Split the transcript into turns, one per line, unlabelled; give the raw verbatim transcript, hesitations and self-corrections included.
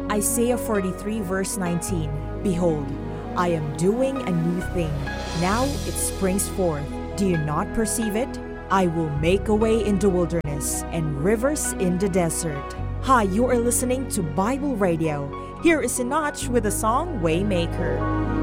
Isaiah forty-three verse nineteen, Behold, I am doing a new thing. Now it springs forth. Do you not perceive it? I will make a way in the wilderness and rivers in the desert. Hi, you are listening to Bible Radio. Here is Sinach with the song Waymaker.